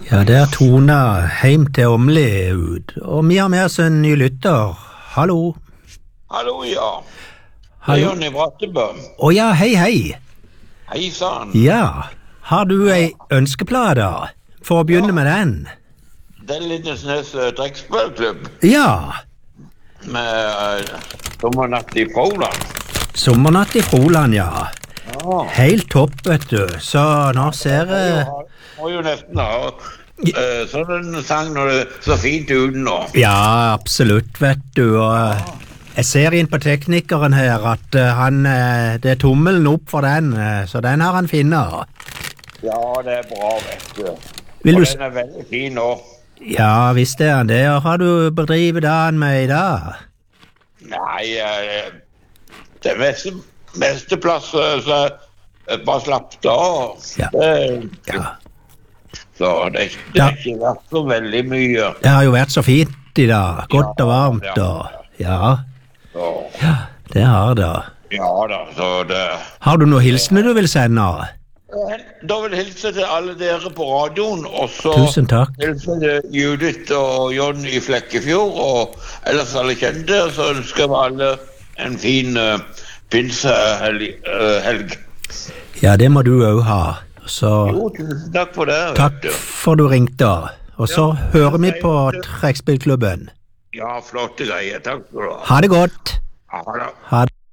Ja, der toner heim til Åmli ut, og vi har med oss en ny lytter. Hallo. Hallo, ja. Hallo. Det er Jonny Brattebø. Å ja, hei, hei. Hei sann. Ja, har du ei ønskeplate? For å begynne med den. Det er Lindesnes trekkspillklubb Ja, med sommernatt i Froland. sommernatt i Froland, ja. Ja. Helt topp, vet du. Så nå ser jeg... Må jo nesten ha sånn en sang når det er så fint uten nå. Ja, absolutt, vet du. Og jeg ser inn på teknikeren her at det er tommelen opp for den, så den har han finnet. Ja, det er bra, vet du. Vil Og du... den er veldig fin nå. Ja, visst er han det. Og har du bedrivet dagen med i dag? Nei, det er meste plass, så bare slapp av. Ja. Ja. Så det er ikke vært så veldig mye. Det har jo vært så fint i dag. Godt og varmt, Ja. og... Ja, Så, ja, det har det. ja da, så det... Har du noen hilsener du vil sende? Da vil jeg hilse til alle dere på radioen, og så Tusen takk. hilse til Judith og John i Flekkefjord, og ellers alle kjente, så ønsker vi alle en fin pinsehelg. Ja, det må du også ha. Så Jo, tusen takk for det. takk vet du. for du ringte. Og så hører vi på trekkspillklubben. Ja, flotte greier. Takk skal du ha. Ha det godt. Ha det. Ha det.